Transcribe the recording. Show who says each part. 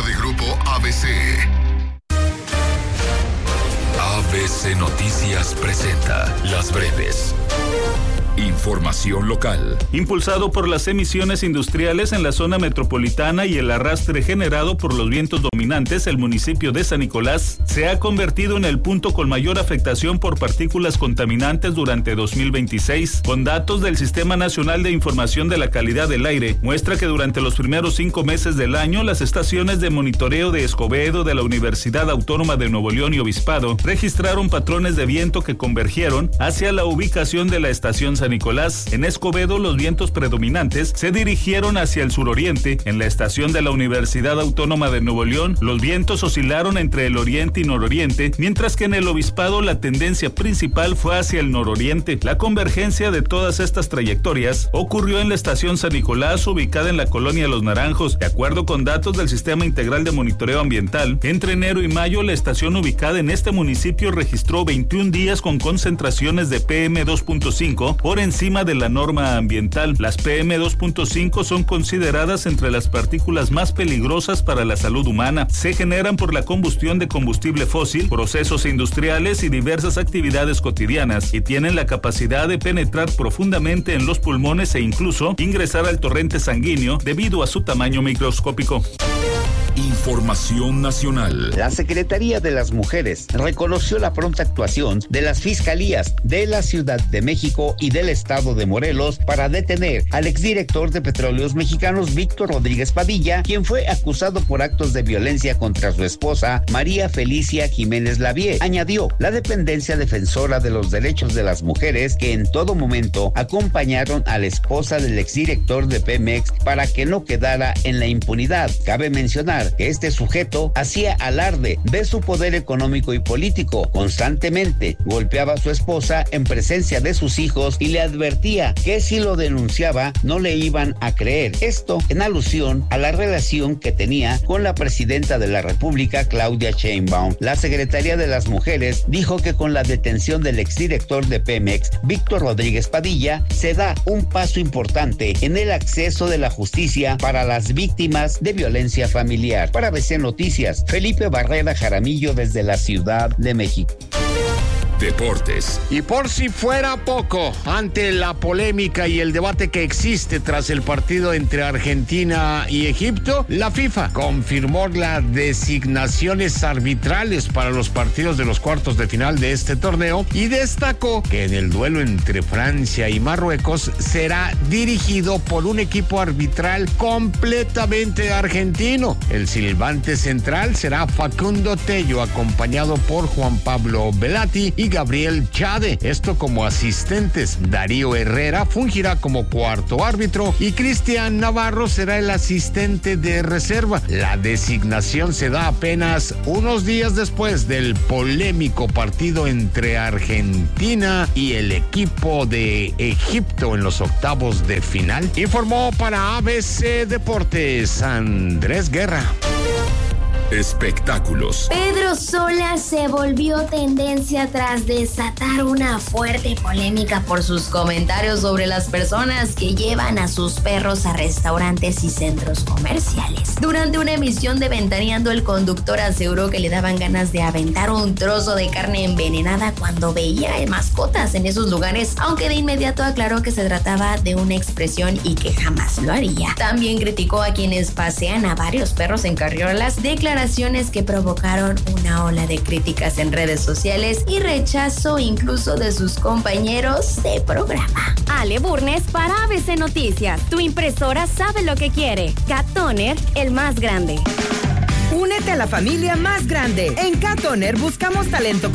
Speaker 1: de Grupo ABC. ABC Noticias presenta Las Breves. Información local.
Speaker 2: Impulsado por las emisiones industriales en la zona metropolitana y el arrastre generado por los vientos dominantes, el municipio de San Nicolás se ha convertido en el punto con mayor afectación por partículas contaminantes durante 2026. Con datos del Sistema Nacional de Información de la Calidad del Aire, muestra que durante los primeros 5 meses del año, las estaciones de monitoreo de Escobedo, de la Universidad Autónoma de Nuevo León y Obispado registraron patrones de viento que convergieron hacia la ubicación de la estación San Nicolás. En Escobedo, los vientos predominantes se dirigieron hacia el suroriente. En la estación de la Universidad Autónoma de Nuevo León, los vientos oscilaron entre el oriente y nororiente, mientras que en el Obispado la tendencia principal fue hacia el nororiente. La convergencia de todas estas trayectorias ocurrió en la estación San Nicolás, ubicada en la colonia Los Naranjos. De acuerdo con datos del Sistema Integral de Monitoreo Ambiental, entre enero y mayo, la estación ubicada en este municipio registró 21 días con concentraciones de PM2.5 por encima de la norma ambiental. Las PM2.5 son consideradas entre las partículas más peligrosas para la salud humana. Se generan por la combustión de combustible fósil, procesos industriales y diversas actividades cotidianas, y tienen la capacidad de penetrar profundamente en los pulmones e incluso ingresar al torrente sanguíneo debido a su tamaño microscópico.
Speaker 1: Información nacional.
Speaker 3: La Secretaría de las Mujeres reconoció la pronta actuación de las fiscalías de la Ciudad de México y del Estado de Morelos para detener al exdirector de Petróleos Mexicanos, Víctor Rodríguez Padilla, quien fue acusado por actos de violencia contra su esposa, María Felicia Jiménez Lavie. Añadió la dependencia defensora de los derechos de las mujeres que en todo momento acompañaron a la esposa del exdirector de Pemex para que no quedara en la impunidad. Cabe mencionar que este sujeto hacía alarde de su poder económico y político. Constantemente golpeaba a su esposa en presencia de sus hijos y le advertía que si lo denunciaba no le iban a creer. Esto en alusión a la relación que tenía con la presidenta de la República, Claudia Sheinbaum. La Secretaría de las Mujeres dijo que con la detención del exdirector de Pemex, Víctor Rodríguez Padilla, se da un paso importante en el acceso de la justicia para las víctimas de violencia familiar. Para ABC Noticias, Felipe Barrera Jaramillo desde la Ciudad de México.
Speaker 1: Deportes.
Speaker 4: Y por si fuera poco, ante la polémica y el debate que existe tras el partido entre Argentina y Egipto, la FIFA confirmó las designaciones arbitrales para los partidos de los cuartos de final de este torneo y destacó que en el duelo entre Francia y Marruecos será dirigido por un equipo arbitral completamente argentino. El silbante central será Facundo Tello, acompañado por Juan Pablo Velati y Gabriel Chade, esto como asistentes. Darío Herrera fungirá como cuarto árbitro y Cristian Navarro será el asistente de reserva. La designación se da apenas unos días después del polémico partido entre Argentina y el equipo de Egipto en los octavos de final. Informó para ABC Deportes Andrés Guerra.
Speaker 1: Espectáculos.
Speaker 5: Pedro Sola se volvió tendencia tras desatar una fuerte polémica por sus comentarios sobre las personas que llevan a sus perros a restaurantes y centros comerciales. Durante una emisión de Ventaneando, el conductor aseguró que le daban ganas de aventar un trozo de carne envenenada cuando veía mascotas en esos lugares, aunque de inmediato aclaró que se trataba de una expresión y que jamás lo haría. También criticó a quienes pasean a varios perros en carriolas, declaraciones que provocaron una ola de críticas en redes sociales y rechazo incluso de sus compañeros de programa.
Speaker 6: Ale Burnes para ABC Noticias. Tu impresora sabe lo que quiere. Cat Toner, el más grande.
Speaker 7: Únete a la familia más grande. En Cat Toner buscamos talento